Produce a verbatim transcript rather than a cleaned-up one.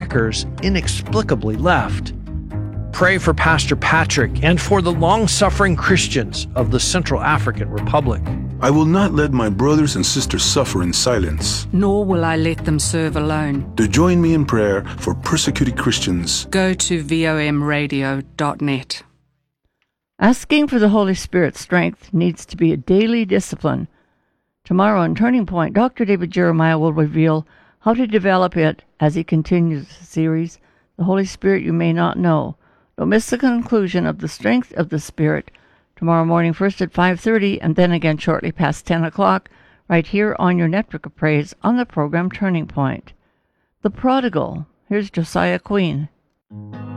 attackers inexplicably left. Pray for Pastor Patrick and for the long-suffering Christians of the Central African Republic. I will not let my brothers and sisters suffer in silence. Nor will I let them serve alone. To join me in prayer for persecuted Christians, go to vom radio dot net. Asking for the Holy Spirit's strength needs to be a daily discipline. Tomorrow on Turning Point, Doctor David Jeremiah will reveal how to develop it as he continues the series, The Holy Spirit You May Not Know. Don't miss the conclusion of the Strength of the Spirit tomorrow morning, first at five thirty, and then again shortly past ten o'clock, right here on your Network of Praise on the program Turning Point. The Prodigal. Here's Josiah Queen.